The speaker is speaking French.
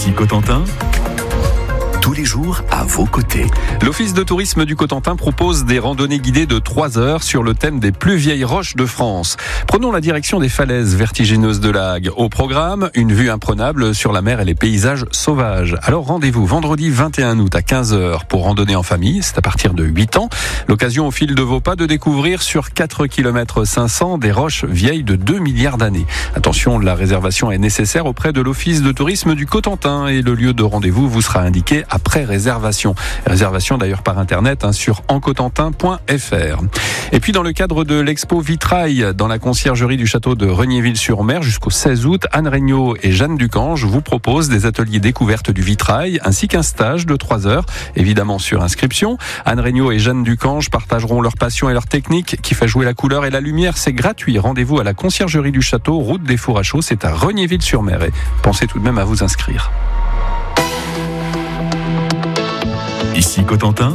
Ici Cotentin, tous les jours à vos côtés. L'Office de tourisme du Cotentin propose des randonnées guidées de 3 heures sur le thème des plus vieilles roches de France. Prenons la direction des falaises vertigineuses de l'Agde. Au programme, une vue imprenable sur la mer et les paysages sauvages. Alors rendez-vous vendredi 21 août à 15h pour randonner en famille. C'est à partir de 8 ans. L'occasion au fil de vos pas de découvrir sur 4 km 500 des roches vieilles de 2 milliards d'années. Attention, la réservation est nécessaire auprès de l'Office de tourisme du Cotentin et le lieu de rendez-vous vous sera indiqué après réservation. Réservation d'ailleurs par internet sur encotentin.fr. Et puis dans le cadre de l'expo Vitrail dans la conciergerie du château de Regnéville-sur-Mer jusqu'au 16 août, Anne Regnault et Jeanne Ducange vous proposent des ateliers découverte du vitrail ainsi qu'un stage de 3 heures, évidemment sur inscription. Anne Regnault et Jeanne Ducange partageront leur passion et leur technique qui fait jouer la couleur et la lumière. C'est gratuit. Rendez-vous à la conciergerie du château, route des Fours à Chaux, c'est à Regnéville-sur-Mer. Et pensez tout de même à vous inscrire. Ici Cotentin.